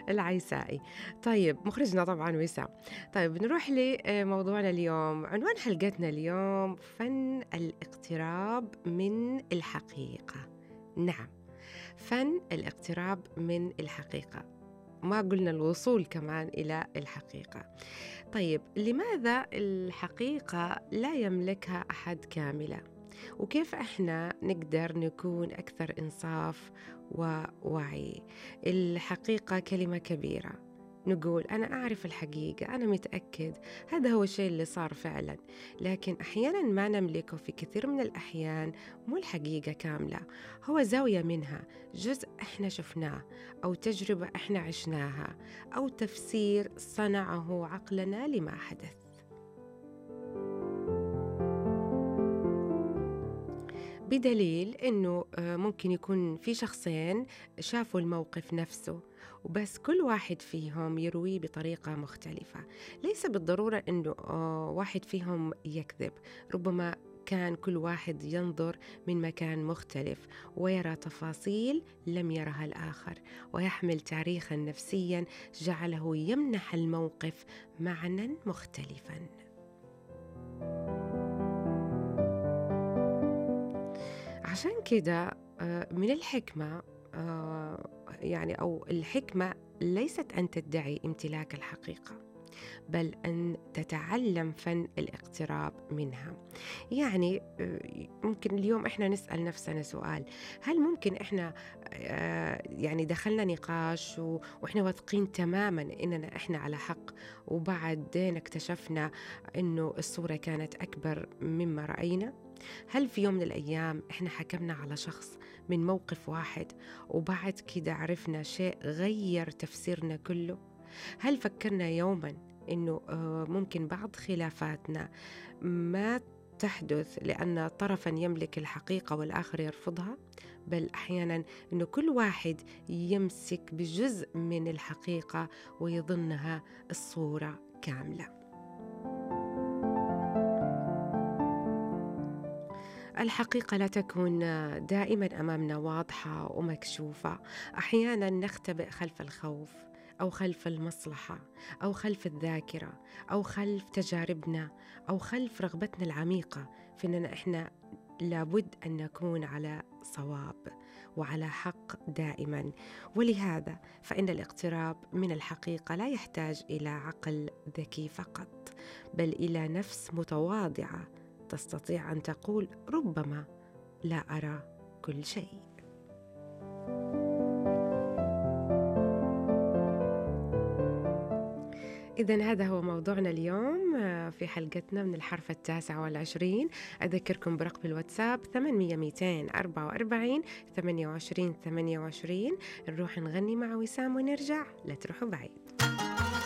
العيسائي. طيب مخرجنا طبعًا وسام. طيب نروح لموضوعنا اليوم، عنوان حلقتنا اليوم فن الاقتراب من الحقيقة. نعم، فن الاقتراب من الحقيقة، ما قلنا الوصول كمان إلى الحقيقة. طيب لماذا الحقيقة لا يملكها أحد كاملة؟ وكيف إحنا نقدر نكون أكثر إنصاف ووعي؟ الحقيقة كلمة كبيرة، نقول أنا أعرف الحقيقة، أنا متأكد هذا هو الشيء اللي صار فعلا، لكن أحيانا ما نملكه في كثير من الأحيان. مو الحقيقة كاملة، هو زاوية منها، جزء إحنا شفناه، أو تجربة إحنا عشناها، أو تفسير صنعه عقلنا لما حدث. بدليل إنه ممكن يكون في شخصين شافوا الموقف نفسه، وبس كل واحد فيهم يرويه بطريقة مختلفة. ليس بالضرورة إنه واحد فيهم يكذب، ربما كان كل واحد ينظر من مكان مختلف ويرى تفاصيل لم يرها الآخر، ويحمل تاريخا نفسيا جعله يمنح الموقف معنى مختلفا. عشان كده من الحكمة، يعني أو الحكمة ليست أن تدعي امتلاك الحقيقة، بل أن تتعلم فن الاقتراب منها. يعني ممكن اليوم إحنا نسأل نفسنا سؤال: هل ممكن إحنا يعني دخلنا نقاش وإحنا واثقين تماما إننا إحنا على حق، وبعدين اكتشفنا إنه الصورة كانت أكبر مما رأينا؟ هل في يوم من الأيام إحنا حكمنا على شخص من موقف واحد، وبعد كده عرفنا شيء غير تفسيرنا كله؟ هل فكرنا يوما إنه ممكن بعض خلافاتنا ما تحدث لأن طرفا يملك الحقيقة والآخر يرفضها، بل أحيانا إنه كل واحد يمسك بجزء من الحقيقة ويظنها الصورة كاملة؟ الحقيقة لا تكون دائما أمامنا واضحة ومكشوفة. أحيانا نختبئ خلف الخوف، أو خلف المصلحة، أو خلف الذاكرة، أو خلف تجاربنا، أو خلف رغبتنا العميقة في أننا إحنا لابد أن نكون على صواب وعلى حق دائما. ولهذا فإن الاقتراب من الحقيقة لا يحتاج إلى عقل ذكي فقط، بل إلى نفس متواضعة تستطيع أن تقول: ربما لا أرى كل شيء. إذن هذا هو موضوعنا اليوم في حلقتنا من الحرف 29. أذكركم برقم الواتساب 800-244 28 28. نروح نغني مع وسام ونرجع، لا تروحوا بعيد.